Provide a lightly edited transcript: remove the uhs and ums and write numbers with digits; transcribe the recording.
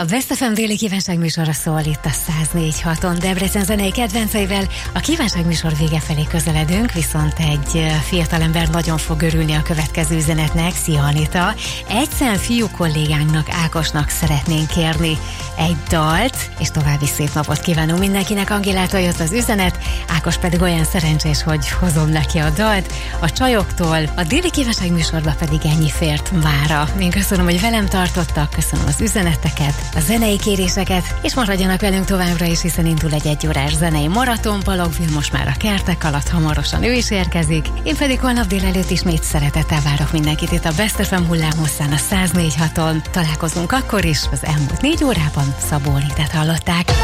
Best FM déli kívánságműsora szól itt a 104.6-on Debrecen zenei kedvenceivel. A kívánságműsor vége felé közeledünk, viszont egy fiatalember nagyon fog örülni a következő üzenetnek. Szia Anita! Egyszem fiú kollégánknak, Ákosnak szeretnénk kérni egy dalt, és további szép napot kívánunk mindenkinek. Angélától jött az üzenet, Ákos pedig olyan szerencsés, hogy hozom neki a dalt. A csajoktól, a déli kívánságműsorba pedig ennyi fért mára. Én köszönöm, hogy velem tartottak, köszönöm az üzeneteket, a zenei kéréseket, és maradjanak velünk továbbra is, hiszen indul egy egyórás zenei maraton. Palagvil most már a kertek alatt, hamarosan ő is érkezik. Én pedig holnap délelőtt ismét szeretettel várok mindenkit itt a Best FM hullámhosszán a 104.6-on. Találkozunk akkor is, az elmúlt 4 órában Szabó Litet hallották.